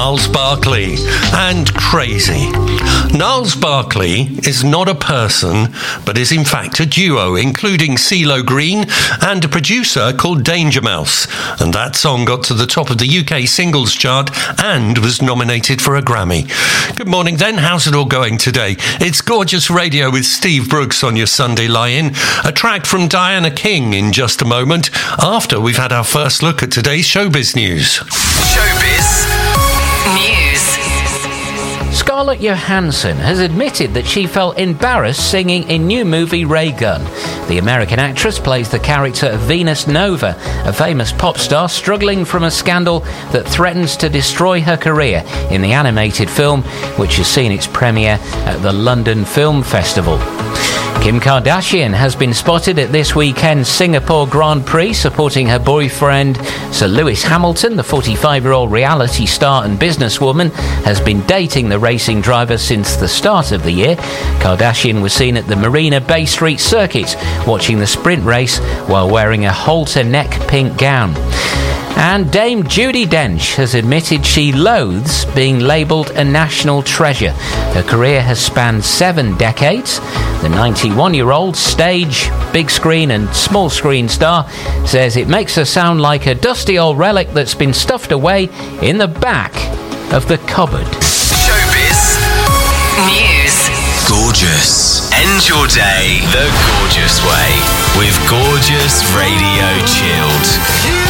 Gnarls Barkley and Crazy. Gnarls Barkley is not a person, but is in fact a duo, including CeeLo Green and a producer called Danger Mouse. And that song got to the top of the UK singles chart and was nominated for a Grammy. Good morning then, how's it all going today? It's Gorgeous Radio with Steve Brooks on your Sunday lie-in. A track from Diana King in just a moment, after we've had our first look at today's showbiz news. Showbiz News. Scarlett Johansson has admitted that she felt embarrassed singing in new movie Ray Gun. The American actress plays the character of Venus Nova, a famous pop star struggling from a scandal that threatens to destroy her career in the animated film, which has seen its premiere at the London Film Festival. Kim Kardashian has been spotted at this weekend's Singapore Grand Prix supporting her boyfriend Sir Lewis Hamilton. The 45-year-old reality star and businesswoman has been dating the racing driver since the start of the year. Kardashian was seen at the Marina Bay Street circuit watching the sprint race while wearing a halter neck pink gown. And Dame Judi Dench has admitted she loathes being labelled a national treasure. Her career has spanned 7 decades. The 91-year-old stage, big screen and small screen star says it makes her sound like a dusty old relic that's been stuffed away in the back of the cupboard. Showbiz News. Gorgeous. End your day the gorgeous way with Gorgeous Radio Chilled.